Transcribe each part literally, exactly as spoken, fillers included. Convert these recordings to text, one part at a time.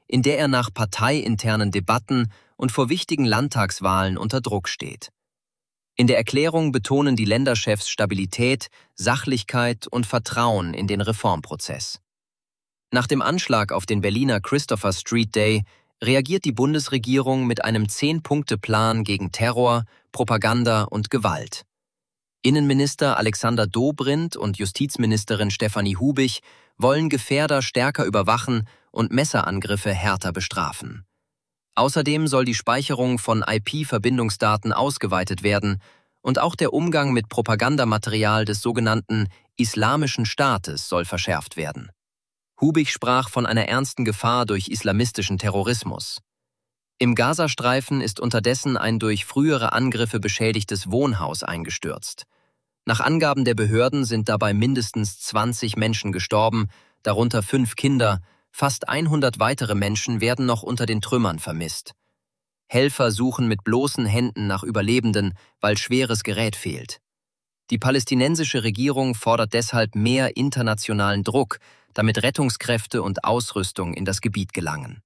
in der er nach parteiinternen Debatten und vor wichtigen Landtagswahlen unter Druck steht. In der Erklärung betonen die Länderchefs Stabilität, Sachlichkeit und Vertrauen in den Reformprozess. Nach dem Anschlag auf den Berliner Christopher Street Day reagiert die Bundesregierung mit einem Zehn-Punkte-Plan gegen Terror, Propaganda und Gewalt. Innenminister Alexander Dobrindt und Justizministerin Stefanie Hubig wollen Gefährder stärker überwachen und Messerangriffe härter bestrafen. Außerdem soll die Speicherung von I P-Verbindungsdaten ausgeweitet werden und auch der Umgang mit Propagandamaterial des sogenannten Islamischen Staates soll verschärft werden. Hubig sprach von einer ernsten Gefahr durch islamistischen Terrorismus. Im Gazastreifen ist unterdessen ein durch frühere Angriffe beschädigtes Wohnhaus eingestürzt. Nach Angaben der Behörden sind dabei mindestens zwanzig Menschen gestorben, darunter fünf Kinder. Fast hundert weitere Menschen werden noch unter den Trümmern vermisst. Helfer suchen mit bloßen Händen nach Überlebenden, weil schweres Gerät fehlt. Die palästinensische Regierung fordert deshalb mehr internationalen Druck, damit Rettungskräfte und Ausrüstung in das Gebiet gelangen.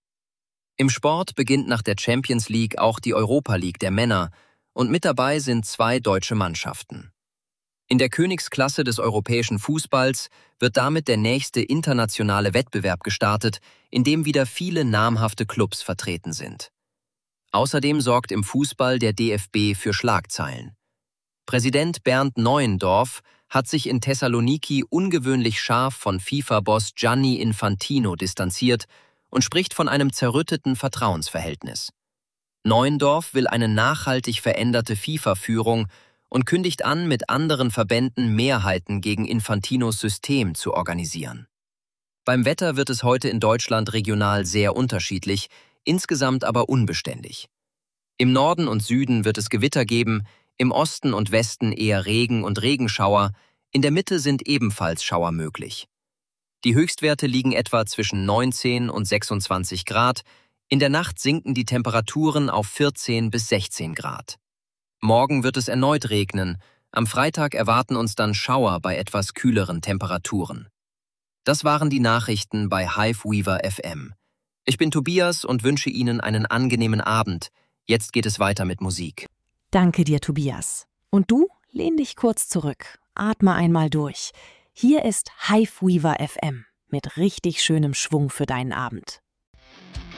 Im Sport beginnt nach der Champions League auch die Europa League der Männer und mit dabei sind zwei deutsche Mannschaften. In der Königsklasse des europäischen Fußballs wird damit der nächste internationale Wettbewerb gestartet, in dem wieder viele namhafte Clubs vertreten sind. Außerdem sorgt im Fußball der D F B für Schlagzeilen. Präsident Bernd Neuendorf hat sich in Thessaloniki ungewöhnlich scharf von FIFA-Boss Gianni Infantino distanziert und spricht von einem zerrütteten Vertrauensverhältnis. Neuendorf will eine nachhaltig veränderte FIFA-Führung und kündigt an, mit anderen Verbänden Mehrheiten gegen Infantinos System zu organisieren. Beim Wetter wird es heute in Deutschland regional sehr unterschiedlich, insgesamt aber unbeständig. Im Norden und Süden wird es Gewitter geben, im Osten und Westen eher Regen und Regenschauer, in der Mitte sind ebenfalls Schauer möglich. Die Höchstwerte liegen etwa zwischen neunzehn und sechsundzwanzig Grad, in der Nacht sinken die Temperaturen auf vierzehn bis sechzehn Grad. Morgen wird es erneut regnen, am Freitag erwarten uns dann Schauer bei etwas kühleren Temperaturen. Das waren die Nachrichten bei Hiveweaver F M. Ich bin Tobias und wünsche Ihnen einen angenehmen Abend. Jetzt geht es weiter mit Musik. Danke dir, Tobias. Und du, lehn dich kurz zurück, atme einmal durch. Hier ist Hiveweaver F M mit richtig schönem Schwung für deinen Abend.